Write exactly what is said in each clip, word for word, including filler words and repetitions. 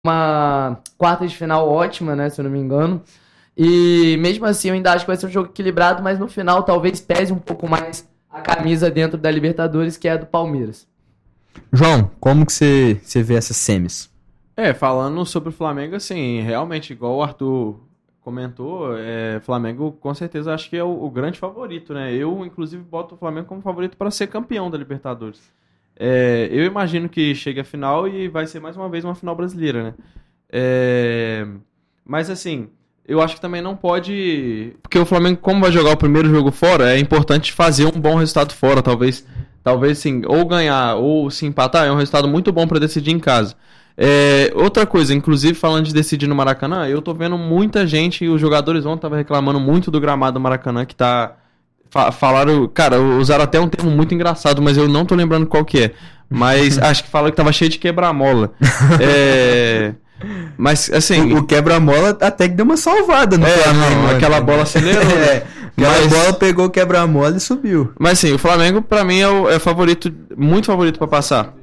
uma quarta de final ótima, né, se eu não me engano. E mesmo assim eu ainda acho que vai ser um jogo equilibrado, mas no final talvez pese um pouco mais a camisa dentro da Libertadores, que é a do Palmeiras. João, como que você, você vê essas semis? É, falando sobre o Flamengo, assim, realmente, igual o Arthur comentou, é, Flamengo com certeza acho que é o, o grande favorito, né? Eu, inclusive, boto o Flamengo como favorito para ser campeão da Libertadores. É, eu imagino que chegue a final e vai ser mais uma vez uma final brasileira, né? É, mas assim, eu acho que também não pode... Porque o Flamengo, como vai jogar o primeiro jogo fora, é importante fazer um bom resultado fora, talvez, talvez sim, ou ganhar ou se empatar, é um resultado muito bom para decidir em casa. É, outra coisa, inclusive falando de decidir no Maracanã, eu tô vendo muita gente, e os jogadores ontem estavam reclamando muito do gramado do Maracanã, que tá... Falaram, cara, usaram até um termo muito engraçado, mas eu não tô lembrando qual que é. Mas acho que falaram que tava cheio de quebra-mola. É... Mas, assim... O, o quebra-mola até que deu uma salvada no é, Flamengo. Não, aquela bola acelerou. É, aquela bola pegou o quebra-mola e subiu. Mas, assim, o Flamengo, pra mim, é o é favorito, muito favorito pra passar.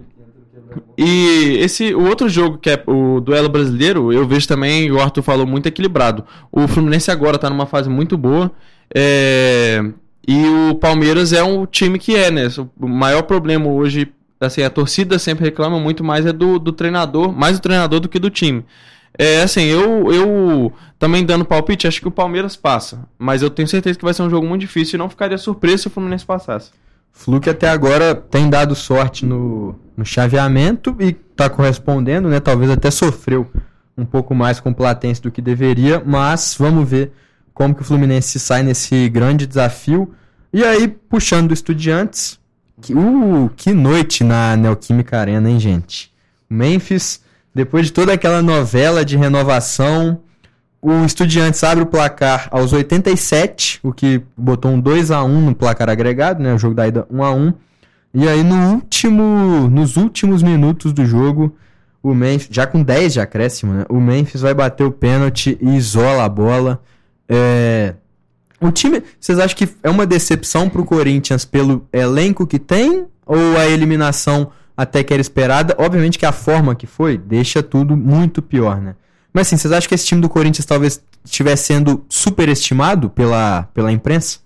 E esse, o outro jogo, que é o duelo brasileiro, eu vejo também, o Arthur falou, muito equilibrado. O Fluminense agora tá numa fase muito boa. É... E o Palmeiras é um time que é, né? O maior problema hoje, assim, a torcida sempre reclama muito mais é do, do treinador, mais do treinador do que do time. É, assim, eu, eu também dando palpite, acho que o Palmeiras passa. Mas eu tenho certeza que vai ser um jogo muito difícil e não ficaria surpreso se o Fluminense passasse. Flu que até agora tem dado sorte no, no chaveamento e tá correspondendo, né? Talvez até sofreu um pouco mais com o Platense do que deveria, mas vamos ver como que o Fluminense sai nesse grande desafio. E aí, puxando do Estudiantes, que, uh, que noite na Neoquímica Arena, hein, gente? O Memphis, depois de toda aquela novela de renovação, o Estudiantes abre o placar aos oitenta e sete, o que botou um dois a um no placar agregado, né? O jogo da ida um a um. E aí, no último, nos últimos minutos do jogo, o Memphis, já com dez de acréscimo, né? O Memphis vai bater o pênalti e isola a bola. É... O time, vocês acham que é uma decepção pro Corinthians pelo elenco que tem? Ou a eliminação até que era esperada? Obviamente que a forma que foi deixa tudo muito pior, né? Mas assim, vocês acham que esse time do Corinthians talvez estivesse sendo superestimado pela, pela imprensa?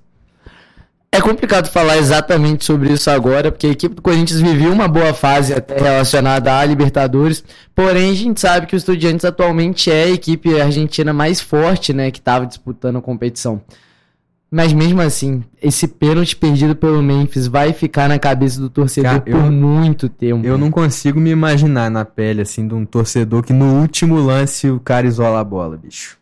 É complicado falar exatamente sobre isso agora, porque a equipe do Corinthians vivia uma boa fase até relacionada à Libertadores, porém a gente sabe que o Estudiantes atualmente é a equipe argentina mais forte, né, que estava disputando a competição. Mas mesmo assim, esse pênalti perdido pelo Memphis vai ficar na cabeça do torcedor Cara, por eu, muito tempo. Eu não consigo me imaginar na pele assim de um torcedor que no último lance o cara isola a bola, bicho.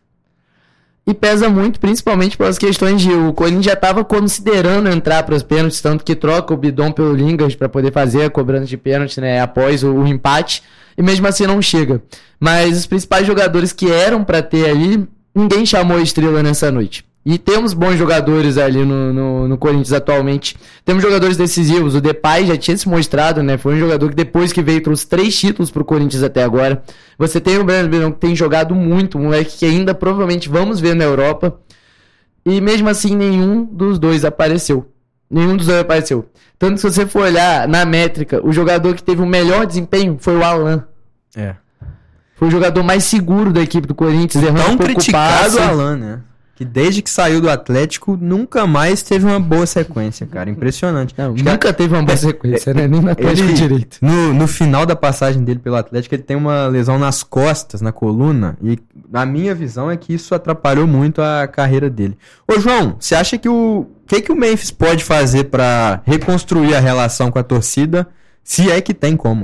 E pesa muito, principalmente pelas questões de o Corinthians já estava considerando entrar para os pênaltis, tanto que troca o Bidon pelo Lingard para poder fazer a cobrança de pênalti, né, após o, o empate, e mesmo assim não chega. Mas os principais jogadores que eram para ter ali, ninguém chamou a estrela nessa noite. E temos bons jogadores ali no, no, no Corinthians atualmente. Temos jogadores decisivos. O Depay já tinha se mostrado, né? Foi um jogador que depois que veio trouxe três títulos pro Corinthians até agora. Você tem o Breno Bidon que tem jogado muito, um moleque que ainda provavelmente vamos ver na Europa. E mesmo assim nenhum dos dois apareceu. Nenhum dos dois apareceu. Tanto que se você for olhar na métrica, o jogador que teve o melhor desempenho foi o Alan. É. Foi o jogador mais seguro da equipe do Corinthians. Tão criticado o Alan, né? Que desde que saiu do Atlético, nunca mais teve uma boa sequência, cara. Impressionante. Não, nunca que... teve uma boa sequência, né? Nem no Atlético ele, direito. No, no final da passagem dele pelo Atlético, ele tem uma lesão nas costas, na coluna. E a minha visão é que isso atrapalhou muito a carreira dele. Ô, João, você acha que o... O que, que o Memphis pode fazer pra reconstruir a relação com a torcida, se é que tem como?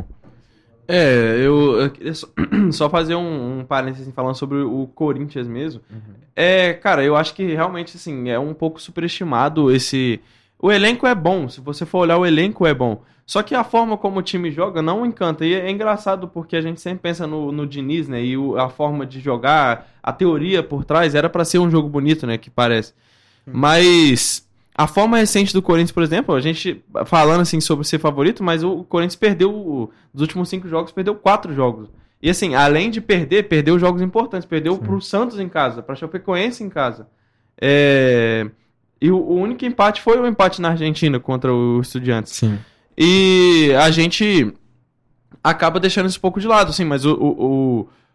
É, eu, eu queria só, só fazer um, um parênteses falando sobre o Corinthians mesmo. Uhum. É, cara, eu acho que realmente, assim, é um pouco superestimado esse... O elenco é bom, se você for olhar o elenco é bom. Só que a forma como o time joga não encanta. E é engraçado porque a gente sempre pensa no, no Diniz, né? E o, a forma de jogar, a teoria por trás era pra ser um jogo bonito, né? Que parece. Uhum. Mas... A forma recente do Corinthians, por exemplo, a gente falando assim sobre ser favorito, mas o Corinthians perdeu, dos últimos cinco jogos, perdeu quatro jogos. E assim, além de perder, perdeu jogos importantes. Perdeu Sim. pro Santos em casa, pra Chapecoense em casa. É... E o, o único empate foi o empate na Argentina contra o Estudiantes. Sim. E a gente acaba deixando isso um pouco de lado, assim, mas o... o, o